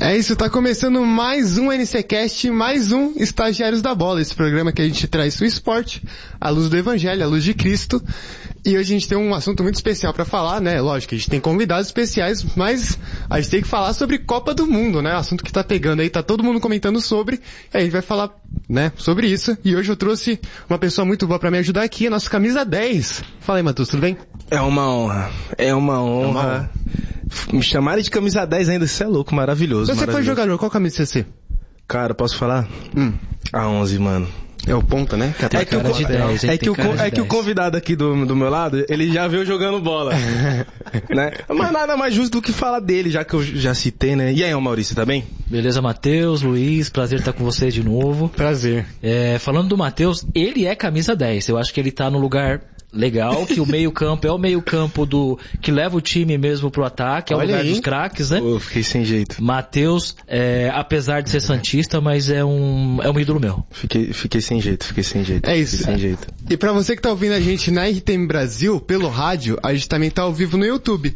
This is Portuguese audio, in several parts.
É isso, tá começando mais um NCcast, mais um Estagiários da Bola, esse programa que a gente traz o esporte, a luz do Evangelho, a luz de Cristo. E hoje a gente tem um assunto muito especial pra falar, né? Lógico, a gente tem convidados especiais, mas a gente tem que falar sobre Copa do Mundo, né? Assunto que tá pegando aí, tá todo mundo comentando sobre, e a gente vai falar, né, sobre isso. E hoje eu trouxe uma pessoa muito boa pra me ajudar aqui, a nossa camisa 10. Fala aí, Matheus, tudo bem? É uma honra. Me chamarem de camisa 10 ainda, isso é louco, maravilhoso. Você foi jogador, qual camisa você? Cara, posso falar? A 11, mano. É o ponta, né? É que o convidado aqui do meu lado, ele já veio jogando bola. Né? Mas nada mais justo do que falar dele, já que eu já citei, né? E aí, Maurício, tá bem? Beleza, Matheus, Luiz, prazer estar com vocês de novo. Prazer. Falando do Matheus, ele é camisa 10. Eu acho que ele tá no lugar legal, que o meio-campo é o meio-campo que leva o time mesmo pro ataque, é o lugar dos craques, né? Pô, fiquei sem jeito. Matheus, apesar de ser santista, mas é um ídolo meu. Fiquei sem jeito. É isso. Sem jeito. E pra você que tá ouvindo a gente na RTM Brasil, pelo rádio, a gente também tá ao vivo no YouTube,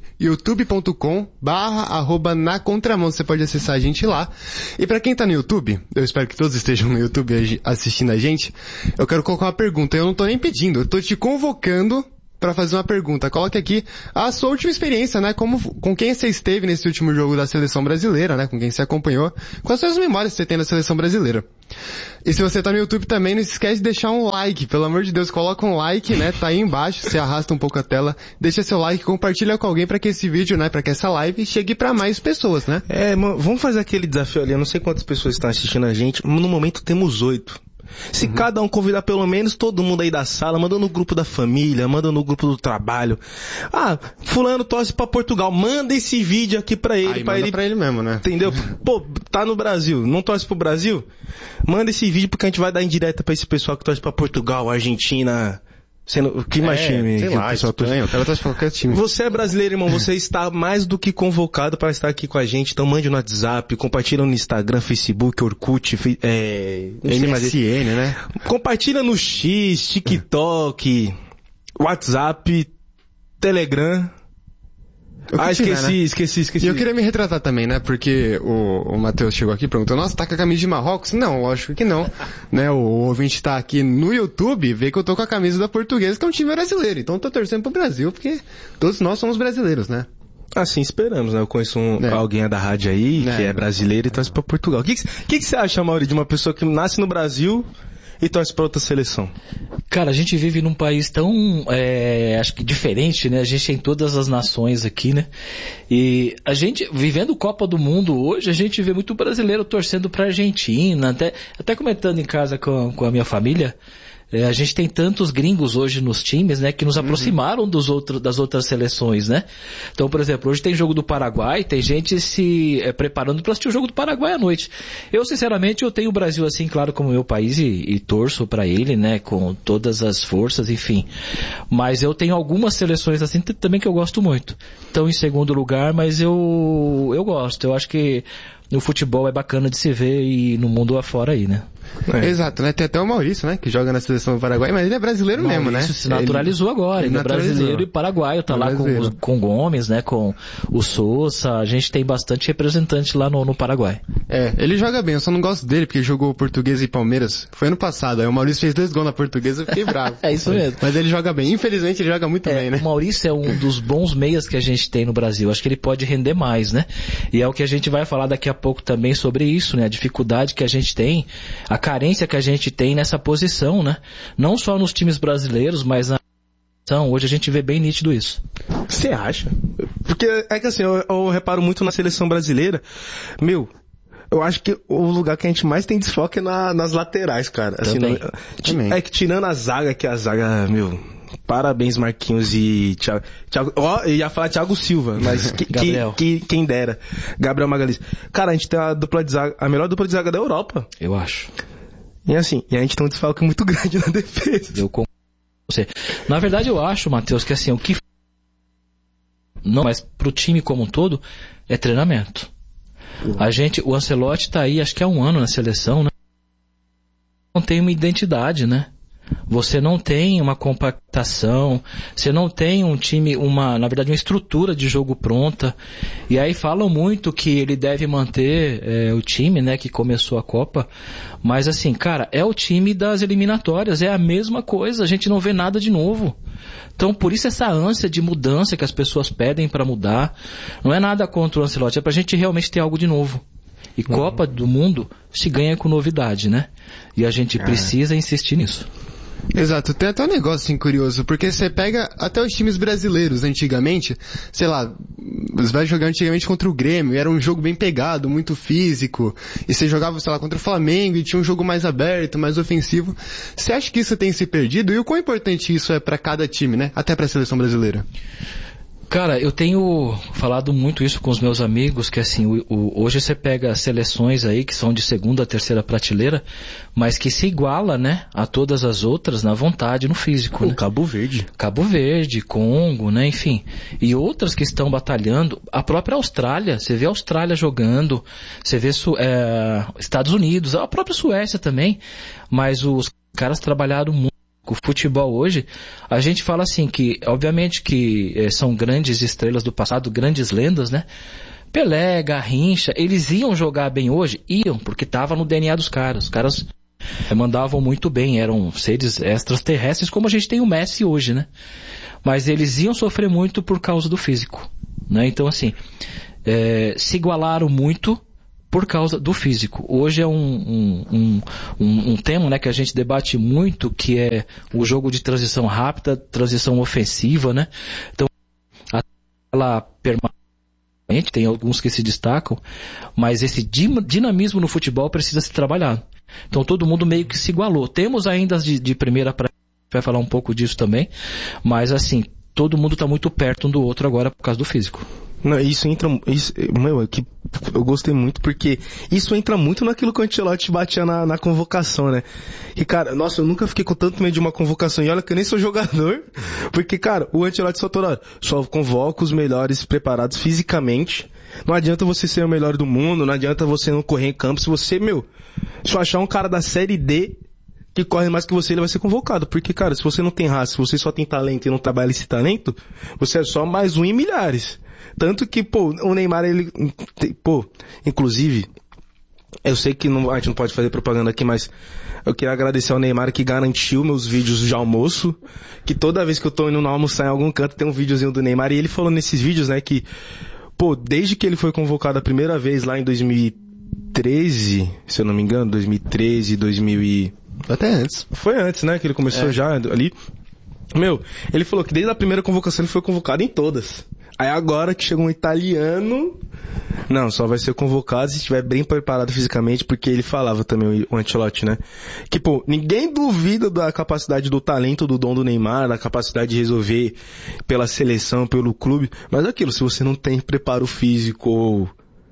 youtube.com/nacontramão, você pode acessar a gente lá. E pra quem tá no YouTube, eu espero que todos estejam no YouTube assistindo a gente, eu quero colocar uma pergunta, eu não tô nem pedindo, eu tô te convocando para fazer uma pergunta. Coloque aqui a sua última experiência, né? Com quem você esteve nesse último jogo da seleção brasileira, né? Com quem você acompanhou. Quais são as memórias que você tem da seleção brasileira? E se você tá no YouTube também, não se esquece de deixar um like. Pelo amor de Deus, coloca um like, né? Tá aí embaixo, você arrasta um pouco a tela. Deixa seu like, compartilha com alguém para que esse vídeo, né? Para que essa live chegue para mais pessoas, né? Vamos fazer aquele desafio ali. Eu não sei quantas pessoas estão assistindo a gente. No momento temos 8. Se cada um convidar pelo menos todo mundo aí da sala, manda no grupo da família, manda no grupo do trabalho. Fulano torce pra Portugal, manda esse vídeo aqui pra ele. Aí manda pra ele mesmo, né? Entendeu? Pô, tá no Brasil, não torce pro Brasil? Manda esse vídeo porque a gente vai dar indireta pra esse pessoal que torce pra Portugal, Argentina... Que mais time? Sei lá, Espanha, eu quero torcer pra qualquer time. Você é brasileiro, irmão, você está mais do que convocado para estar aqui com a gente, então mande no WhatsApp, compartilha no Instagram, Facebook, Orkut, MSN, né? Compartilha no X, TikTok, WhatsApp, Telegram. Esqueci. E eu queria me retratar também, né? Porque o Matheus chegou aqui e perguntou, nossa, tá com a camisa de Marrocos? Não, lógico que não. Né? O ouvinte tá aqui no YouTube, vê que eu tô com a camisa da Portuguesa, que é um time brasileiro. Então eu tô torcendo pro Brasil, porque todos nós somos brasileiros, né? Assim esperamos, né? Eu conheço alguém da rádio aí, que é brasileiro e torce pra Portugal. O que você acha, Mauri, de uma pessoa que nasce no Brasil e torce pra outra seleção? Cara, a gente vive num país tão, acho que diferente, né? A gente tem todas as nações aqui, né? E a gente, vivendo Copa do Mundo hoje, a gente vê muito brasileiro torcendo pra Argentina, até comentando em casa com a minha família, a gente tem tantos gringos hoje nos times, né, que nos aproximaram das outras seleções, né? Então, por exemplo, hoje tem jogo do Paraguai, tem gente se preparando para assistir o jogo do Paraguai à noite. Eu, sinceramente, eu tenho o Brasil assim, claro, como meu país e torço para ele, né, com todas as forças, enfim. Mas eu tenho algumas seleções assim também que eu gosto muito. Estão em segundo lugar, mas eu gosto. Eu acho que no futebol é bacana de se ver e no mundo afora aí, né? Exato, né? Tem até o Maurício, né? Que joga na seleção do Paraguai, mas ele é brasileiro mesmo, né? Isso se naturalizou agora. Ele é brasileiro e paraguaio. Tá lá com o Gomes, né? Com o Sousa. A gente tem bastante representante lá no Paraguai. Ele joga bem. Eu só não gosto dele porque jogou Portuguesa e Palmeiras. Foi ano passado. Aí o Maurício fez 2 gols na Portuguesa e eu fiquei bravo. É isso mesmo. Mas ele joga bem. Infelizmente ele joga muito bem, né? O Maurício é um dos bons meias que a gente tem no Brasil. Acho que ele pode render mais, né? E é o que a gente vai falar daqui a pouco também sobre isso, né? A dificuldade que a gente tem, a carência que a gente tem nessa posição, né? Não só nos times brasileiros, mas na hoje a gente vê bem nítido isso. Você acha? Porque é que assim, eu reparo muito na seleção brasileira, eu acho que o lugar que a gente mais tem desfoque é nas laterais, cara. Assim, Também. É que tirando a zaga, parabéns Marquinhos e Thiago, eu ia falar Thiago Silva, mas quem dera. Gabriel Magalhães. Cara, a gente tem a melhor dupla de zaga da Europa. Eu acho. E assim, a gente tem um desfalque muito grande na defesa. Eu concordo com você. Na verdade eu acho, Matheus, que assim, mas pro time como um todo, é treinamento. O Ancelotti tá aí, acho que há 1 ano na seleção, né? Não tem uma identidade, né? Você não tem uma compactação, você não tem um time, na verdade uma estrutura de jogo pronta. E aí falam muito que ele deve manter o time, né, que começou a Copa. Mas assim, cara, é o time das eliminatórias, é a mesma coisa, a gente não vê nada de novo. Então por isso essa ânsia de mudança que as pessoas pedem para mudar, não é nada contra o Ancelotti, é pra gente realmente ter algo de novo. E Copa do Mundo se ganha com novidade, né? E a gente precisa insistir nisso. Exato, tem até um negócio assim curioso, porque você pega até os times brasileiros antigamente, sei lá, você vai jogar antigamente contra o Grêmio, era um jogo bem pegado, muito físico, e você jogava, sei lá, contra o Flamengo e tinha um jogo mais aberto, mais ofensivo. Você acha que isso tem se perdido? E o quão importante isso é pra cada time, né? Até pra seleção brasileira? Cara, eu tenho falado muito isso com os meus amigos, que assim, hoje você pega seleções aí que são de segunda, terceira prateleira, mas que se iguala, né, a todas as outras na vontade, no físico, né? Cabo Verde, Congo, né, enfim. E outras que estão batalhando, a própria Austrália, você vê a Austrália jogando, você vê Estados Unidos, a própria Suécia também, mas os caras trabalharam muito. O futebol hoje, a gente fala assim que, obviamente que são grandes estrelas do passado, grandes lendas, né? Pelé, Garrincha, eles iam jogar bem hoje? Iam, porque tava no DNA dos caras. Os caras mandavam muito bem, eram seres extraterrestres, como a gente tem o Messi hoje, né? Mas eles iam sofrer muito por causa do físico, né? Então assim, se igualaram muito por causa do físico. Hoje é um tema, né, que a gente debate muito, que é o jogo de transição rápida, transição ofensiva, né? Então, ela permanente, tem alguns que se destacam, mas esse dinamismo no futebol precisa ser trabalhado. Então, todo mundo meio que se igualou. Temos ainda as de primeira para vai falar um pouco disso também, mas assim, todo mundo está muito perto um do outro agora por causa do físico. Não, que eu gostei muito, porque isso entra muito naquilo que o Ancelotti batia na convocação, né? E, cara, nossa, eu nunca fiquei com tanto medo de uma convocação, e olha que eu nem sou jogador, porque, cara, o Ancelotti só convoca os melhores preparados fisicamente. Não adianta você ser o melhor do mundo, não adianta você não correr em campo, se você, se eu achar um cara da Série D que corre mais que você, ele vai ser convocado. Porque, cara, se você não tem raça, se você só tem talento e não trabalha esse talento, você é só mais um em milhares. Tanto que, o Neymar, inclusive, eu sei que a gente não pode fazer propaganda aqui, mas eu queria agradecer ao Neymar que garantiu meus vídeos de almoço, que toda vez que eu tô indo almoçar em algum canto tem um videozinho do Neymar, e ele falou nesses vídeos, né, que, desde que ele foi convocado a primeira vez lá em 2013, se eu não me engano, 2013, Até antes. Foi antes, né, que ele começou já ali. Ele falou que desde a primeira convocação ele foi convocado em todas. Aí agora que chegou um italiano, não, só vai ser convocado se estiver bem preparado fisicamente, porque ele falava também, o Ancelotti, né? Que, ninguém duvida da capacidade do talento, do dom do Neymar, da capacidade de resolver pela seleção, pelo clube, mas aquilo, se você não tem preparo físico,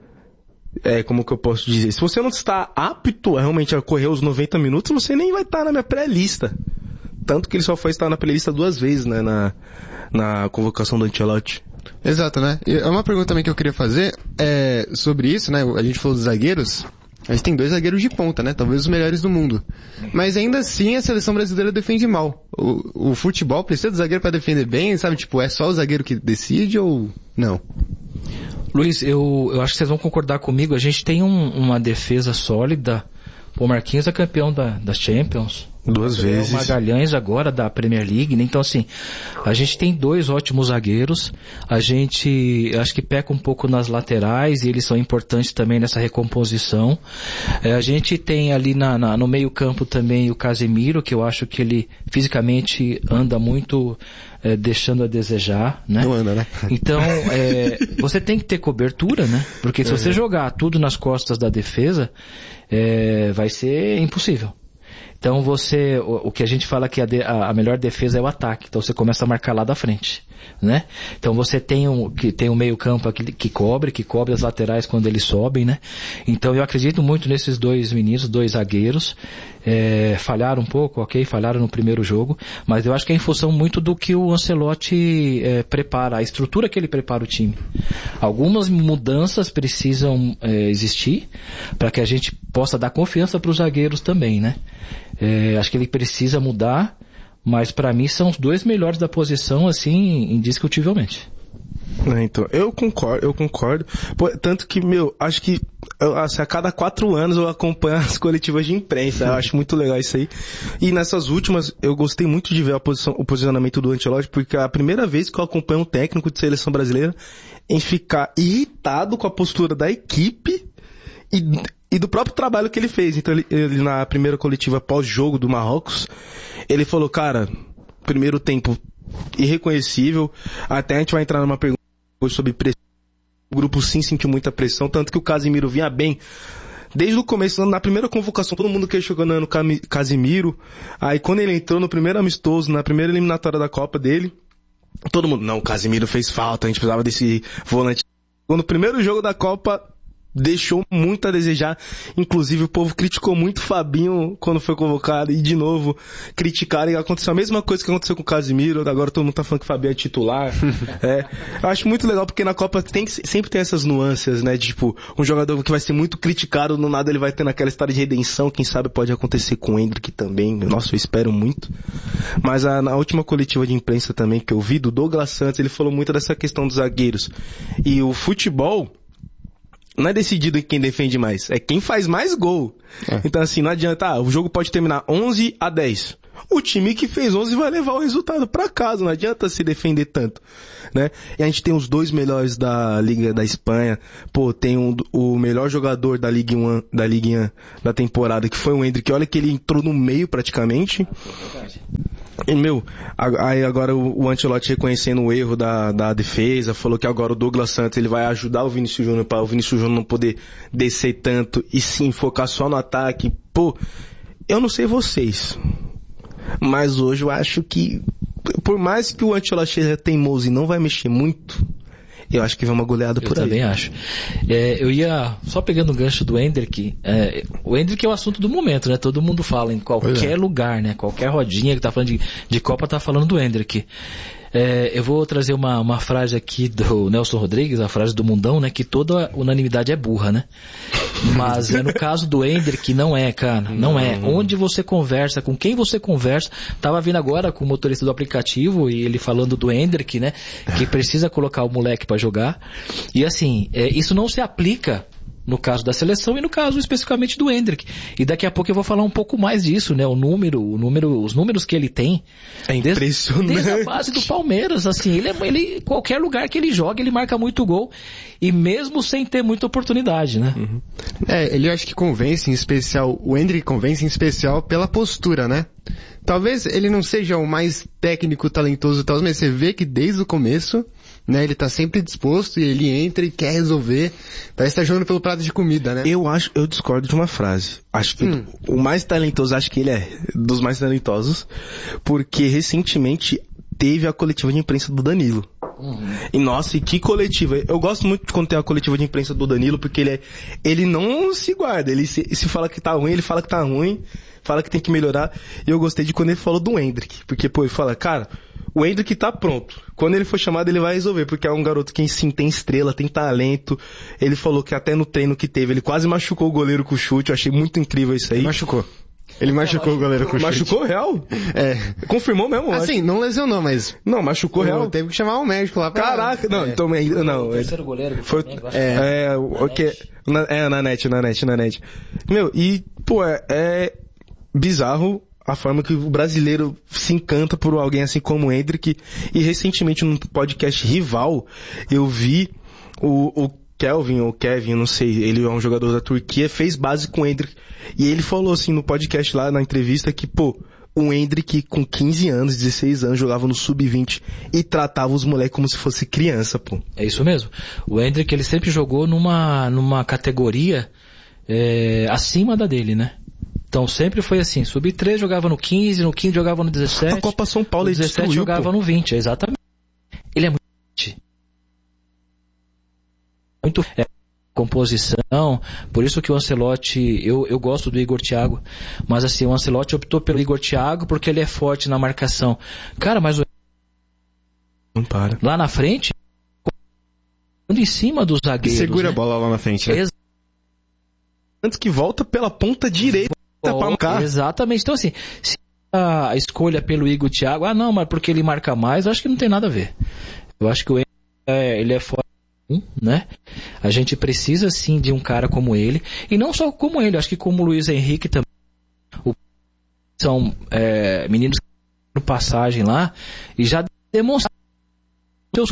como que eu posso dizer? Se você não está apto realmente a correr os 90 minutos, você nem vai estar na minha pré-lista. Tanto que ele só foi estar na pré-lista 2 vezes, né, na convocação do Ancelotti. Exato, né? E uma pergunta também que eu queria fazer sobre isso, né? A gente falou dos zagueiros. A gente tem 2 zagueiros de ponta, né? Talvez os melhores do mundo. Mas ainda assim a seleção brasileira defende mal. O futebol precisa do zagueiro para defender bem, sabe? É só o zagueiro que decide ou não? Luiz, eu acho que vocês vão concordar comigo. A gente tem uma defesa sólida. O Marquinhos é campeão da Champions. 2 vezes. O Magalhães agora da Premier League, né? Então assim, a gente tem 2 ótimos zagueiros, a gente acho que peca um pouco nas laterais e eles são importantes também nessa recomposição. A gente tem ali no meio campo também o Casemiro, que eu acho que ele fisicamente anda muito deixando a desejar, né? Não anda, né? Então, você tem que ter cobertura, né? Porque se você jogar tudo nas costas da defesa, vai ser impossível. Então o que a gente fala que a melhor defesa é o ataque, então você começa a marcar lá da frente, né? Então você tem um meio campo aqui que cobre as laterais quando eles sobem, né? Então eu acredito muito nesses 2 meninos, 2 zagueiros, falharam um pouco, falharam no primeiro jogo, mas eu acho que é em função muito do que o Ancelotti prepara, a estrutura que ele prepara o time. Algumas mudanças precisam existir para que a gente possa dar confiança para os zagueiros também, né? Acho que ele precisa mudar, mas pra mim são os dois melhores da posição, assim, indiscutivelmente. Então, eu concordo. Pô, tanto que, acho que a cada 4 anos eu acompanho as coletivas de imprensa. Eu acho muito legal isso aí. E nessas últimas, eu gostei muito de ver o posicionamento do Ancelotti, porque é a primeira vez que eu acompanho um técnico de seleção brasileira em ficar irritado com a postura da equipe e do próprio trabalho que ele fez. Então, ele na primeira coletiva pós-jogo do Marrocos, ele falou, cara, primeiro tempo irreconhecível, até a gente vai entrar numa pergunta sobre pressão. O grupo sim sentiu muita pressão, tanto que o Casemiro vinha bem desde o começo, na primeira convocação, todo mundo questionando o Casemiro. Aí quando ele entrou no primeiro amistoso, na primeira eliminatória da Copa dele, todo mundo, não, o Casemiro fez falta, a gente precisava desse volante. No primeiro jogo da Copa, deixou muito a desejar. Inclusive o povo criticou muito o Fabinho quando foi convocado, e de novo criticaram, e aconteceu a mesma coisa que aconteceu com o Casemiro. Agora todo mundo tá falando que o Fabinho é titular. Eu acho muito legal, porque na Copa sempre tem essas nuances, né, de, tipo, um jogador que vai ser muito criticado, no nada ele vai ter naquela história de redenção. Quem sabe pode acontecer com o Endrick também. Nossa, eu espero muito. Mas na última coletiva de imprensa também que eu vi, do Douglas Santos, ele falou muito dessa questão dos zagueiros. E o futebol não é decidido em quem defende mais, é quem faz mais gol. Então assim, não adianta, o jogo pode terminar 11-10. O time que fez 11 vai levar o resultado pra casa, não adianta se defender tanto, né? E a gente tem os 2 melhores da Liga da Espanha. Pô, tem o melhor jogador da Ligue 1 da temporada, que foi o Endrick. Olha que ele entrou no meio praticamente. E, aí agora o Ancelotti reconhecendo o erro da defesa, falou que agora o Douglas Santos ele vai ajudar o Vinícius Júnior para o Vinícius Júnior não poder descer tanto e sim focar só no ataque. Pô, eu não sei vocês, mas hoje eu acho que, por mais que o Ancelotti seja teimoso e não vai mexer muito, eu acho que vem uma goleada por aí. Eu também acho. Eu ia, só pegando o gancho do Endrick, o Endrick é o assunto do momento, né? Todo mundo fala em qualquer lugar, né? Qualquer rodinha que tá falando de Copa tá falando do Endrick. Eu vou trazer uma frase aqui do Nelson Rodrigues, a frase do Mundão, né? Que toda unanimidade é burra, né? Mas no caso do Endrick, não é, cara. Não é. Onde você conversa, com quem você conversa. Tava vindo agora com o motorista do aplicativo e ele falando do Endrick, né? Que precisa colocar o moleque pra jogar. E assim, isso não se aplica no caso da seleção e no caso especificamente do Endrick. E daqui a pouco eu vou falar um pouco mais disso, né? Os números que ele tem. É impressionante. Desde a base do Palmeiras, assim, ele qualquer lugar que ele joga, ele marca muito gol. E mesmo sem ter muita oportunidade, né? Uhum. Ele acho que convence em especial, o Endrick convence em especial pela postura, né? Talvez ele não seja o mais técnico, talentoso e tal, mas você vê que desde o começo, né, ele tá sempre disposto e ele entra e quer resolver. Parece que tá jogando pelo prato de comida, né? Eu discordo de uma frase. Acho que o mais talentoso, acho que ele é dos mais talentosos, porque recentemente teve a coletiva de imprensa do Danilo. E nossa, e que coletiva. Eu gosto muito de quando tem a coletiva de imprensa do Danilo, porque ele não se guarda. Ele se fala que tá ruim, ele fala que tá ruim, fala que tem que melhorar. E eu gostei de quando ele falou do Endrick, porque pô, ele fala, cara, o Endrick tá pronto. Quando ele for chamado, ele vai resolver, porque é um garoto que sim tem estrela, tem talento. Ele falou que até no treino que teve, ele quase machucou o goleiro com o chute. Eu achei muito incrível isso aí. Ele machucou o goleiro com o chute. Machucou real? Confirmou mesmo, assim, acho. Não lesionou, mas... Não, machucou real. Teve que chamar um médico lá pra... Caraca, não, então... Não, o terceiro goleiro do Flamengo, na net. E, pô, é bizarro a forma que o brasileiro se encanta por alguém assim como o Endrick. E recentemente, num podcast rival, eu vi o Kelvin ou Kevin, não sei, ele é um jogador da Turquia, fez base com o Endrick. E ele falou assim no podcast lá, na entrevista, que, pô, o Endrick com 15 anos, 16 anos, jogava no Sub-20 e tratava os moleques como se fosse criança, pô. É isso mesmo. O Endrick, ele sempre jogou numa categoria acima da dele, né? Então sempre foi assim, Sub-3 jogava no 15, no 15 jogava no 17. A Copa São Paulo, no 17 jogava no 20, exatamente. Ele é muito composição, por isso que o Ancelotti, eu gosto do Igor Thiago, mas assim, o Ancelotti optou pelo Igor Thiago porque ele é forte na marcação. Cara, mas não para. Lá na frente, em cima dos zagueiros. Segura, né? A bola lá na frente, né? Antes que volta pela ponta direita. Exatamente. Então, assim, se a escolha pelo Igor Thiago, não, mas porque ele marca mais, eu acho que não tem nada a ver. Eu acho que o ele é fora, né? A gente precisa, sim, de um cara como ele. E não só como ele, eu acho que como o Luiz Henrique também. São meninos que fizeram passagem lá e já demonstraram seus...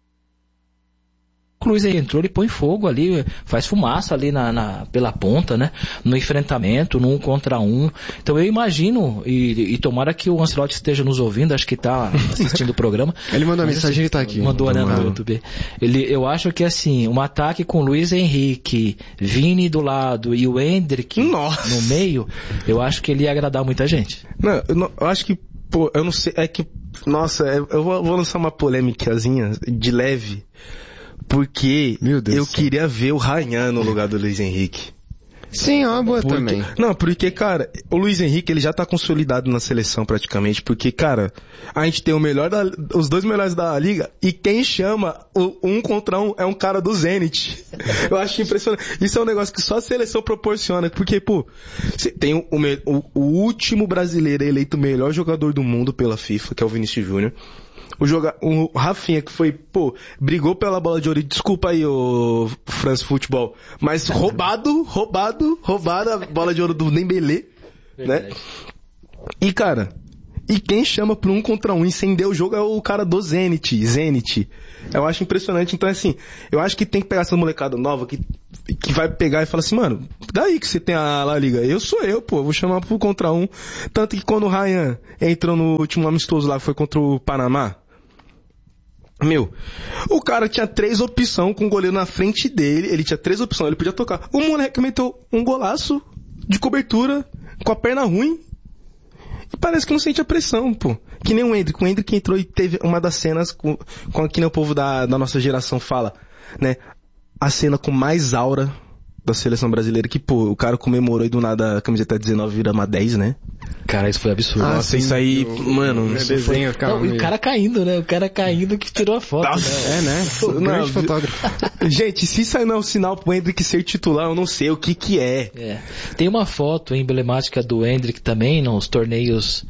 O Luiz entrou, ele põe fogo ali, faz fumaça ali pela ponta, né? No enfrentamento, no 1 contra 1. Então eu imagino, e tomara que o Ancelotti esteja nos ouvindo, acho que está assistindo o programa. Ele mandou a mensagem, ele tá aqui. Mandou, né, no YouTube. Eu acho que assim, um ataque com Luiz Henrique, Vini do lado e o Endrick no meio, eu acho que ele ia agradar muita gente. Eu acho que, eu não sei, eu vou lançar uma polêmicazinha de leve. Porque eu queria ver o Ryan no lugar do Luiz Henrique. Sim, é uma boa também. Não, porque, cara, o Luiz Henrique, ele já tá consolidado na seleção praticamente, porque, cara, a gente tem os dois melhores da liga, e quem chama o 1 contra 1 é um cara do Zenit. Eu acho impressionante. Isso é um negócio que só a seleção proporciona, porque, tem o último brasileiro eleito melhor jogador do mundo pela FIFA, que é o Vinícius Júnior. O Rafinha, que foi, brigou pela bola de ouro, desculpa aí, o France Futebol, mas roubado a bola de ouro do Dembélé, né? E, cara, quem chama pro 1 contra 1 e incender o jogo é o cara do Zenit. Eu acho impressionante. Então, assim, eu acho que tem que pegar essa molecada nova que vai pegar e falar assim, mano, daí que você tem a La Liga? Vou chamar pro contra 1. Tanto que quando o Ryan entrou no último amistoso lá, que foi contra o Panamá, o cara tinha 3 opções com o goleiro na frente dele, ele tinha 3 opções, ele podia tocar. O moleque meteu um golaço de cobertura, com a perna ruim, e parece que não sente a pressão, que nem o Endrick entrou e teve uma das cenas, que nem o povo da nossa geração fala, né, a cena com mais aura da seleção brasileira, que, o cara comemorou e do nada a camiseta 19 vira uma 10, né? Cara, isso foi absurdo. Nossa, isso aí, mano... desenho, e o cara caindo, né? O cara caindo que tirou a foto. Nossa, né? O grande fotógrafo. Gente, se isso aí não é um sinal pro Endrick ser titular, eu não sei o que é. Tem uma foto emblemática do Endrick também, nos torneios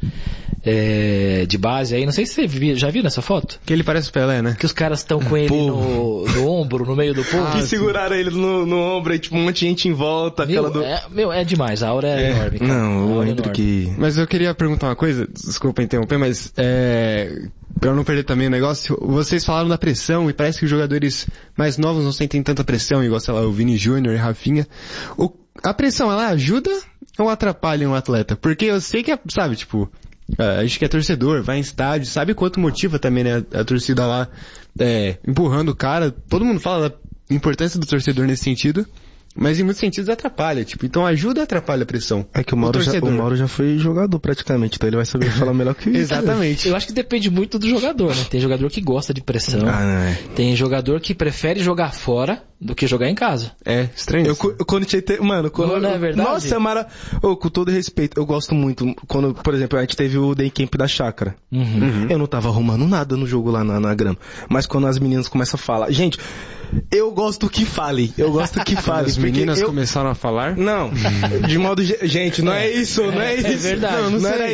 de base aí. Não sei se você já viu nessa foto? Que ele parece o Pelé, né? Que os caras estão com ele no ombro, no meio do povo. Que seguraram ele no ombro e, um monte de gente em volta. É demais, a aura é enorme, cara. Não, o Endrick... Mas eu queria perguntar uma coisa, desculpa interromper, mas pra eu não perder também o negócio, vocês falaram da pressão e parece que os jogadores mais novos não sentem tanta pressão, igual, sei lá, o Vini Júnior e Rafinha. A pressão, ela ajuda ou atrapalha um atleta? Porque eu sei que, sabe, a gente que é torcedor, vai em estádio, sabe quanto motiva também, né, a torcida lá, empurrando o cara. Todo mundo fala da importância do torcedor nesse sentido, mas em muitos sentidos atrapalha, então ajuda ou atrapalha a pressão? É que o Mauro já foi jogador praticamente, então ele vai saber falar melhor que isso. Exatamente. Eu acho que depende muito do jogador, né? Tem jogador que gosta de pressão, tem jogador que prefere jogar fora do que jogar em casa. Estranho. Quando não é verdade? Nossa, com todo respeito, eu gosto muito, quando, por exemplo, a gente teve o Day Camp da Chácara. Eu não tava arrumando nada no jogo lá na grama, mas quando as meninas começam a falar, gente, eu gosto que fale. As meninas começaram a falar? Não, de modo... Gente, não é isso, não é isso. É verdade. Não é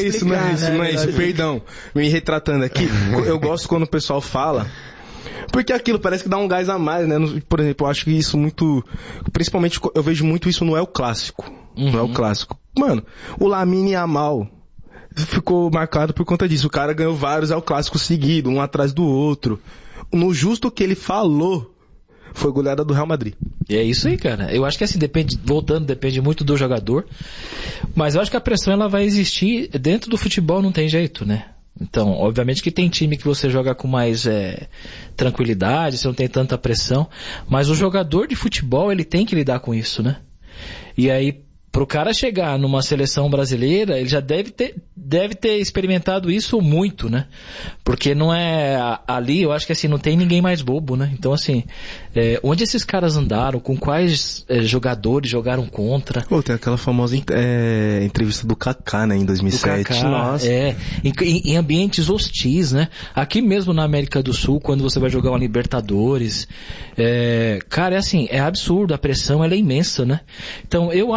isso. Perdão, me retratando aqui. Eu gosto quando o pessoal fala, porque aquilo parece que dá um gás a mais, né? Por exemplo, eu acho que isso muito... Principalmente, eu vejo muito isso no El Clássico. No El Clássico. Mano, o Lamine Yamal ficou marcado por conta disso. O cara ganhou vários El Clássicos seguidos, um atrás do outro. No justo que ele falou, foi goleada do Real Madrid. E é isso aí, cara. Eu acho que assim, depende muito do jogador, mas eu acho que a pressão ela vai existir dentro do futebol, não tem jeito, né? Então, obviamente que tem time que você joga com mais tranquilidade, você não tem tanta pressão, mas o jogador de futebol, ele tem que lidar com isso, né? E aí, pro cara chegar numa seleção brasileira, ele já deve ter experimentado isso muito, né? Porque não é ali, eu acho que assim, não tem ninguém mais bobo, né? Então assim, onde esses caras andaram, com quais jogadores jogaram contra? Tem aquela famosa entrevista do Kaká, né, em 2007. Do Kaká, nossa. Em ambientes hostis, né? Aqui mesmo na América do Sul, quando você vai jogar uma Libertadores, cara, é assim, é absurdo, a pressão ela é imensa, né? Então eu acho que depende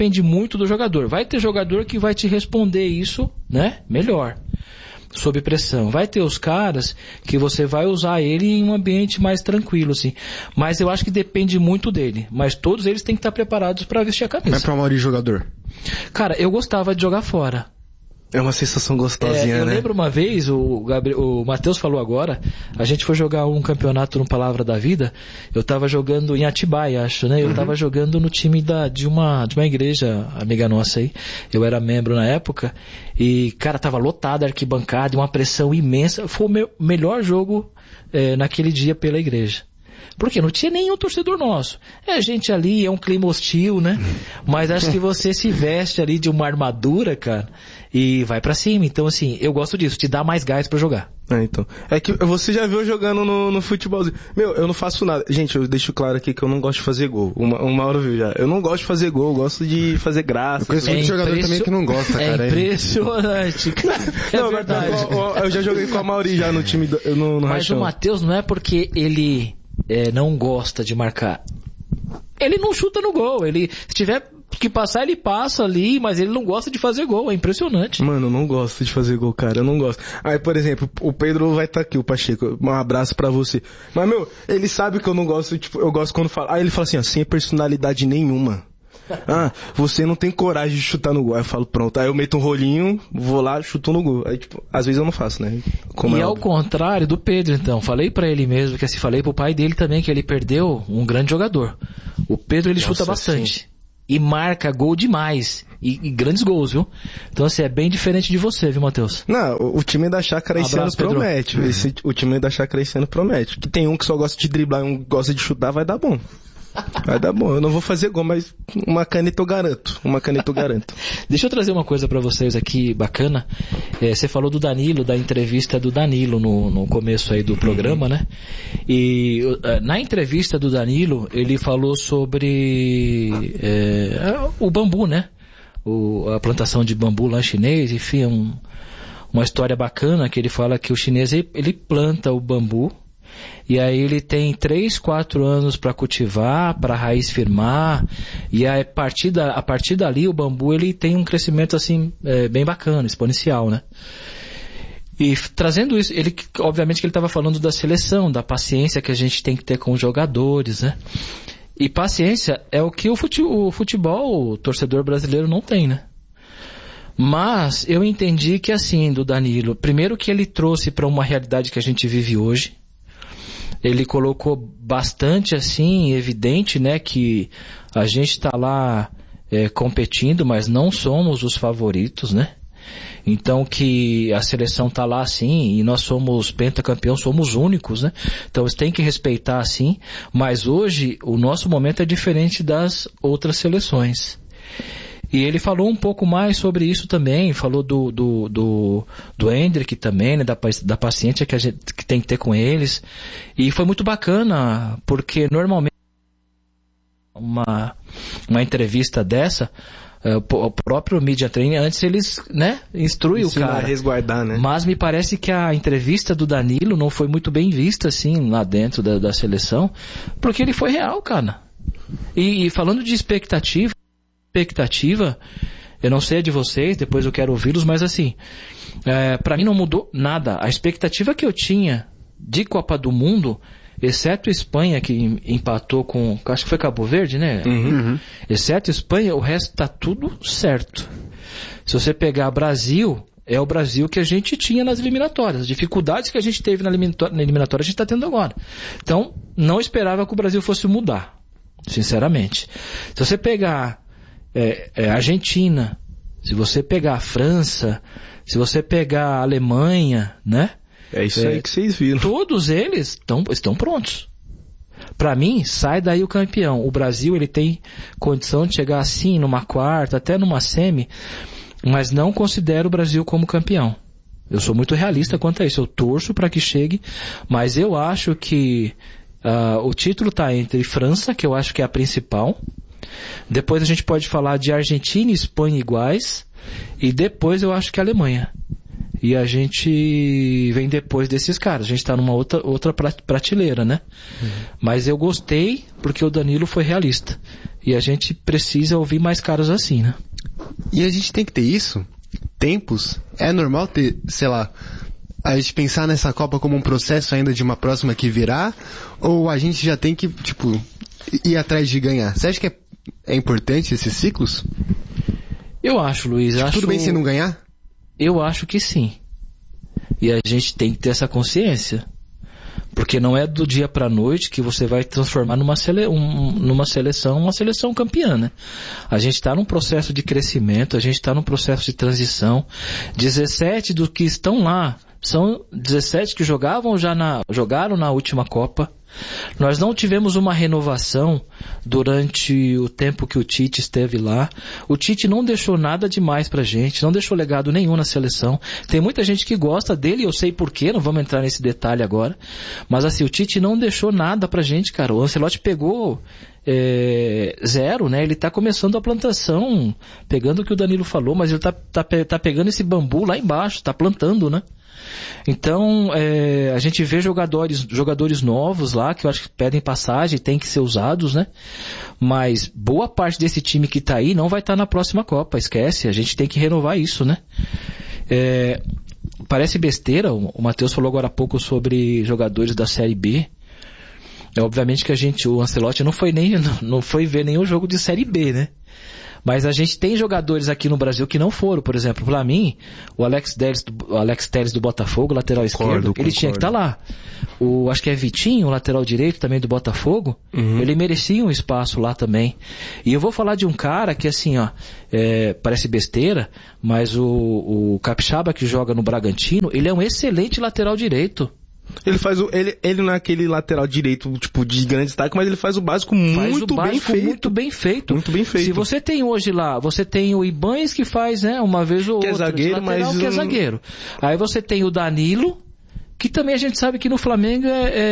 depende muito do jogador. Vai ter jogador que vai te responder isso, né, melhor, sob pressão. Vai ter os caras que você vai usar ele em um ambiente mais tranquilo, assim. Mas eu acho que depende muito dele. Mas todos eles têm que estar preparados para vestir a camisa. Mas pra Mauri jogador? Cara, eu gostava de jogar fora. É uma sensação gostosinha, eu né? lembro uma vez, o Matheus falou agora, a gente foi jogar um campeonato no Palavra da Vida, eu tava jogando em Atibaia, acho, né? Eu tava jogando no time de uma igreja amiga nossa aí, eu era membro na época, e, cara, tava lotada a arquibancada, uma pressão imensa, foi o meu melhor jogo naquele dia pela igreja. Porque não tinha nenhum torcedor nosso. É gente ali, é um clima hostil, né? Mas acho que você se veste ali de uma armadura, cara, e vai pra cima. Então, assim, eu gosto disso, te dá mais gás pra jogar. Então. É que você já viu jogando no futebolzinho. Meu, eu não faço nada. Gente, eu deixo claro aqui que eu não gosto de fazer gol. Uma hora viu já. Eu não gosto de fazer gol, eu gosto de fazer graça. Eu conheço muito jogador também que não gosta, cara. É impressionante, cara. Não, verdade. Eu já joguei com a Mauri já no time no Mas Rachão. o Matheus não é porque ele não gosta de marcar. Ele não chuta no gol. Se tiver que passar, ele passa ali, mas ele não gosta de fazer gol. É impressionante. Mano, eu não gosto de fazer gol, cara. Eu não gosto. Aí, por exemplo, o Pedro vai estar aqui, o Pacheco. Um abraço pra você. Mas, meu, ele sabe que eu não gosto, tipo, eu gosto quando fala. Aí ele fala assim, ó, sem personalidade nenhuma. Ah, você não tem coragem de chutar no gol. Aí eu falo, pronto. Aí eu meto um rolinho, vou lá, chuto no gol. Aí, tipo, às vezes eu não faço, né? E ao contrário do Pedro, então. Falei pra ele mesmo, que assim, falei pro pai dele também, que ele perdeu um grande jogador. O Pedro, ele chuta bastante. Sim. E marca gol demais. E grandes gols, viu? Então, assim, é bem diferente de você, viu, Matheus? Não, o time da Chácara esse ano promete. O time da Chácara esse ano promete. Que tem um que só gosta de driblar e um que gosta de chutar, vai dar bom. Vai dar bom, eu não vou fazer gol, mas uma caneta eu garanto. Deixa eu trazer uma coisa pra vocês aqui bacana. Você falou do Danilo, da entrevista do Danilo no começo aí do programa, né? E na entrevista do Danilo, ele falou sobre o bambu, né? A plantação de bambu lá chinês, enfim, uma história bacana que ele fala que o chinês ele planta o bambu. E aí ele tem 3, 4 anos para cultivar, para a raiz firmar, e a partir dali o bambu ele tem um crescimento assim bem bacana, exponencial, né? E trazendo isso, obviamente que ele estava falando da seleção, da paciência que a gente tem que ter com os jogadores, né? E paciência é o que o futebol, o torcedor brasileiro não tem, né? Mas eu entendi que assim, do Danilo, primeiro que ele trouxe para uma realidade que a gente vive hoje. Ele colocou bastante assim, evidente, né, que a gente está lá competindo, mas não somos os favoritos, né? Então que a seleção está lá assim, e nós somos pentacampeões, somos únicos, né? Então eles têm que respeitar assim, mas hoje o nosso momento é diferente das outras seleções. E ele falou um pouco mais sobre isso também, falou do Hendrick também, né, da paciência que a gente que tem que ter com eles. E foi muito bacana, porque normalmente uma entrevista dessa, o próprio media training, antes eles, né, instruem o cara. A resguardar, né? Mas me parece que a entrevista do Danilo não foi muito bem vista, assim, lá dentro da seleção, porque ele foi real, cara. E falando de expectativa, eu não sei a de vocês, depois eu quero ouvi-los, mas assim, pra mim não mudou nada. A expectativa que eu tinha de Copa do Mundo, exceto Espanha, que empatou com, acho que foi Cabo Verde, né? Uhum. Exceto Espanha, o resto tá tudo certo. Se você pegar Brasil, é o Brasil que a gente tinha nas eliminatórias. As dificuldades que a gente teve na eliminatória, a gente está tendo agora. Então, não esperava que o Brasil fosse mudar, sinceramente. Se você pegar Argentina, se você pegar a França, se você pegar a Alemanha, né? É isso aí que vocês viram. Todos eles estão prontos. Para mim, sai daí o campeão. O Brasil, ele tem condição de chegar assim, numa quarta, até numa semi, mas não considero o Brasil como campeão. Eu sou muito realista quanto a isso. Eu torço para que chegue, mas eu acho que o título está entre França, que eu acho que é a principal. Depois a gente pode falar de Argentina e Espanha iguais. E depois eu acho que a Alemanha. e a gente vem depois desses caras. A gente tá numa outra prateleira, né? Mas eu gostei porque o Danilo foi realista. E a gente precisa ouvir mais caras assim, né? E a gente tem que ter isso? Tempos? É normal ter, sei lá, a gente pensar nessa Copa como um processo ainda de uma próxima que virá? Ou a gente já tem que, tipo, ir atrás de ganhar? Você acha que é importante esses ciclos? Eu acho, Luiz. Tudo bem se não ganhar? Eu acho que sim. E a gente tem que ter essa consciência. Porque não é do dia pra noite que você vai transformar numa seleção campeã, né? A gente está num processo de crescimento, a gente está num processo de transição. 17 dos que estão lá são 17 que jogaram na última Copa. Nós não tivemos uma renovação durante o tempo que o Tite esteve lá. O Tite não deixou nada demais pra gente, não deixou legado nenhum na seleção. Tem muita gente que gosta dele, eu sei porquê, não vamos entrar nesse detalhe agora. Mas assim, o Tite não deixou nada pra gente, cara. O Ancelotti pegou zero, né? Ele tá começando a plantação, pegando o que o Danilo falou, mas ele tá pegando esse bambu lá embaixo, tá plantando, né? Então, a gente vê jogadores novos lá, que eu acho que pedem passagem, tem que ser usados, né? Mas boa parte desse time que tá aí não vai estar na próxima Copa, esquece, a gente tem que renovar isso, né? Parece besteira, o Matheus falou agora há pouco sobre jogadores da Série B. Obviamente que o Ancelotti não foi ver nenhum jogo de Série B, né? Mas a gente tem jogadores aqui no Brasil que não foram. Por exemplo, pra mim, o Alex Telles do Botafogo, lateral esquerdo, ele tinha que estar lá. Acho que é Vitinho, lateral direito também do Botafogo, ele merecia um espaço lá também. E eu vou falar de um cara que assim, ó, parece besteira, mas o Capixaba que joga no Bragantino, ele é um excelente lateral direito. Ele não é aquele lateral direito, tipo, de grande destaque, mas ele faz o básico muito bem feito. Muito bem feito. Muito bem feito. Se você tem hoje lá, você tem o Ibanez que faz, né, uma vez ou outra. Que é zagueiro, lateral, que é zagueiro. Aí você tem o Danilo, que também a gente sabe que no Flamengo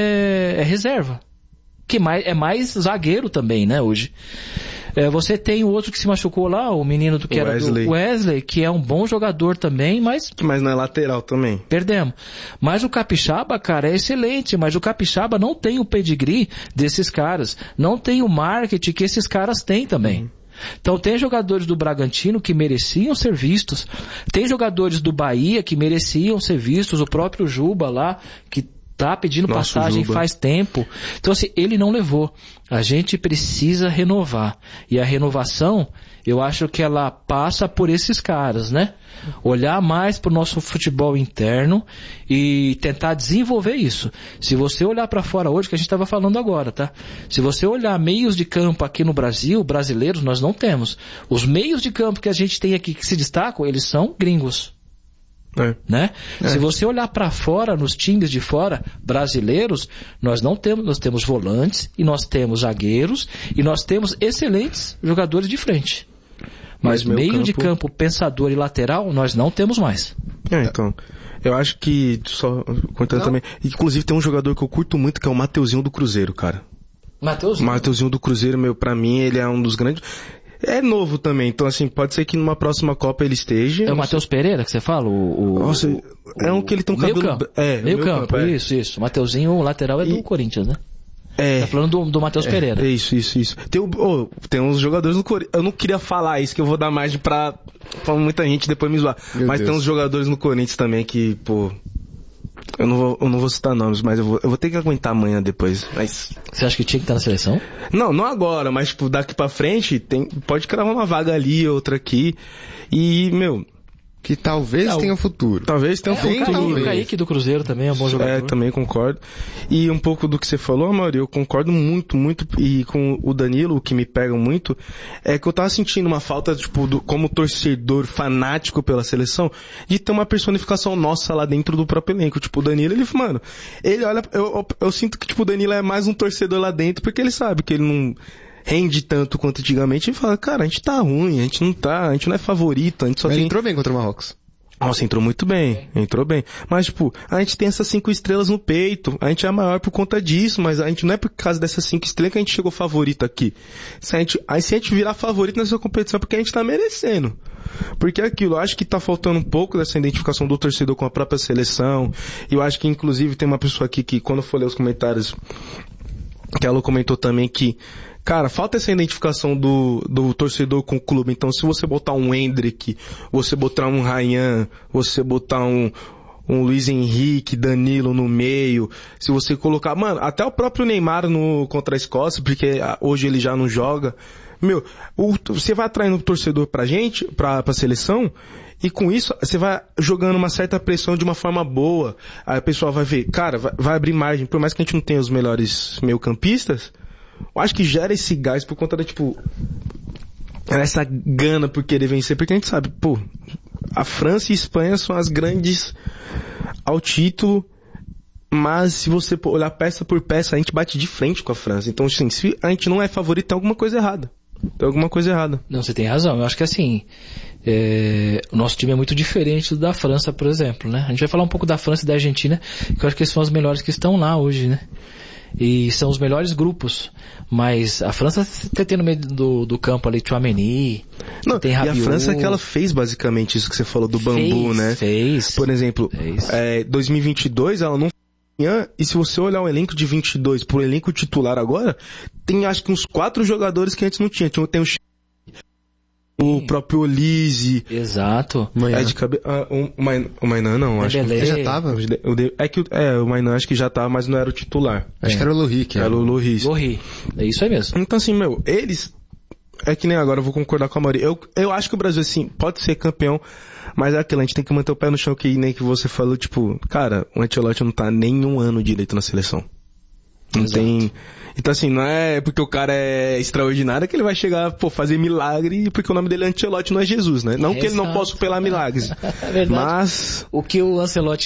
é reserva. Que é mais zagueiro também, né, hoje. Você tem o outro que se machucou lá, o menino que era do Wesley, que é um bom jogador também, mas não é lateral também. Perdemos. Mas o Capixaba, cara, é excelente, mas o Capixaba não tem o pedigree desses caras, não tem o marketing que esses caras têm também. Então tem jogadores do Bragantino que mereciam ser vistos, tem jogadores do Bahia que mereciam ser vistos, o próprio Juba lá, que tá pedindo passagem faz tempo. Então assim, ele não levou. A gente precisa renovar. E a renovação, eu acho que ela passa por esses caras, né? Olhar mais pro nosso futebol interno e tentar desenvolver isso. Se você olhar para fora hoje, que a gente estava falando agora, tá? Se você olhar meios de campo aqui no Brasil, brasileiros, nós não temos. Os meios de campo que a gente tem aqui que se destacam, eles são gringos. Né? Se você olhar para fora, nos times de fora, brasileiros, nós temos volantes, e nós temos zagueiros, e nós temos excelentes jogadores de frente. Mas meio de campo, pensador e lateral, nós não temos mais. Então, eu acho que, só contando também, inclusive tem um jogador que eu curto muito, que é o Mateuzinho do Cruzeiro, cara. Mateuzinho do Cruzeiro, pra mim, ele é um dos grandes... É novo também, então assim, pode ser que numa próxima Copa ele esteja. É o Matheus Pereira que você fala? Nossa, é um que ele tem um cabelo... Meio campo, isso. O Mateuzinho, o lateral é do Corinthians, né? Tá falando do Matheus Pereira. Isso. Tem uns jogadores no Corinthians. Eu não queria falar isso, que eu vou dar margem pra muita gente depois me zoar. Mas tem uns jogadores no Corinthians também que, pô... Eu não vou citar nomes, mas eu vou ter que aguentar amanhã depois. Mas... Você acha que tinha que estar na seleção? Não agora, mas tipo, daqui pra frente pode cravar uma vaga ali, outra aqui. E, que talvez tenha futuro. Talvez tenha futuro. O Kaique do Cruzeiro também é um bom jogador. Também concordo. E um pouco do que você falou, Mauri, eu concordo muito, e com o Danilo, o que me pega muito, é que eu tava sentindo uma falta, tipo, como torcedor fanático pela seleção, de ter uma personificação nossa lá dentro do próprio elenco. Tipo, o Danilo, ele olha, eu sinto que, tipo, o Danilo é mais um torcedor lá dentro, porque ele sabe que ele não rende tanto quanto antigamente, e fala, cara, a gente tá ruim, a gente não é favorito, a gente só Mas tem... ele entrou bem contra o Marrocos. Nossa, entrou muito bem, entrou bem. Mas, tipo, a gente tem essas 5 estrelas no peito, a gente é a maior por conta disso, mas a gente não é por causa dessas 5 estrelas que a gente chegou favorito aqui. Se a gente virar favorito nessa competição é porque a gente tá merecendo. Porque aquilo, eu acho que tá faltando um pouco dessa identificação do torcedor com a própria seleção. E eu acho que, inclusive, tem uma pessoa aqui que, quando eu for ler os comentários, que ela comentou também que, cara, falta essa identificação do torcedor com o clube. Então, se você botar um Endrick, você botar um Ryan, você botar um Luiz Henrique, Danilo no meio, se você colocar, mano, até o próprio Neymar contra a Escócia, porque hoje ele já não joga. Meu, você vai atraindo o torcedor pra gente, pra seleção, e com isso você vai jogando uma certa pressão de uma forma boa. Aí o pessoal vai ver, cara, vai abrir margem, por mais que a gente não tenha os melhores meio-campistas, eu acho que gera esse gás por conta da, tipo, essa gana por querer vencer, porque a gente sabe, pô, a França e a Espanha são as grandes ao título, mas se você olhar peça por peça, a gente bate de frente com a França. Então, assim, se a gente não é favorito, tem alguma coisa errada. Não, você tem razão. Eu acho que assim, o nosso time é muito diferente do da França, por exemplo, né? A gente vai falar um pouco da França e da Argentina, que eu acho que são os melhores que estão lá hoje, né? E são os melhores grupos. Mas a França tem no meio do campo ali Tchouaméni, tem Rabiot. E a França é que ela fez basicamente isso que você falou do bambu, né? Fez. Por exemplo, 2022 ela não. E se você olhar o elenco de 22 pro elenco titular agora, tem acho que uns 4 jogadores que antes não tinha. Tem o próprio Olise. Exato. O Mainan não, acho que já tava. O Mainan acho que já tava, mas não era o titular. Acho que era o Lohri, Era o Lohri. É isso aí mesmo. Então assim, eles... É que nem agora, eu vou concordar com a maioria. Eu acho que o Brasil, assim, pode ser campeão, mas é aquilo, a gente tem que manter o pé no chão, que nem que você falou, tipo, cara, o Ancelotti não tá nem um ano direito na seleção. Não tem... Então assim, não é porque o cara é extraordinário que ele vai chegar, fazer milagre, porque o nome dele é Ancelotti, não é Jesus, né? Não que ele não possa pelar milagres. É verdade. Mas... O que o Ancelotti